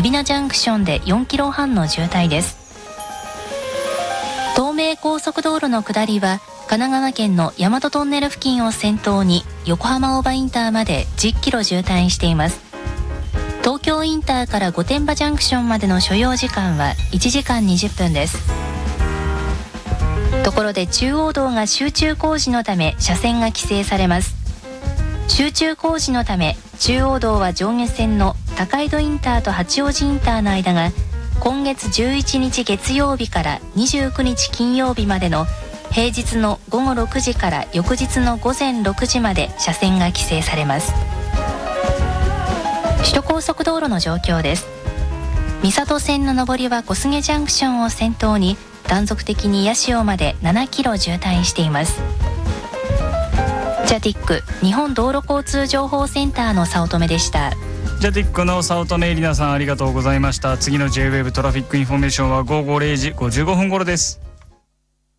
海老名ジャンクションで4キロ半の渋滞です。東名高速道路の下りは神奈川県の大和トンネル付近を先頭に横浜大場インターまで10キロ渋滞しています。東京インターから御殿場ジャンクションまでの所要時間は1時間20分です。ところで中央道が集中工事のため車線が規制されます。集中工事のため中央道は上下線の高井戸インターと八王子インターの間が今月11日月曜日から29日金曜日までの平日の午後6時から翌日の午前6時まで車線が規制されます。首都高速道路の状況です。三郷線の上りは小菅ジャンクションを先頭に断続的に八潮まで7キロ渋滞しています。ジャティック日本道路交通情報センターの早乙女でした。 ジャティックの早乙女里奈さん、ありがとうございました。次の J-WAVE トラフィックインフォメーションは午後0時55分頃です。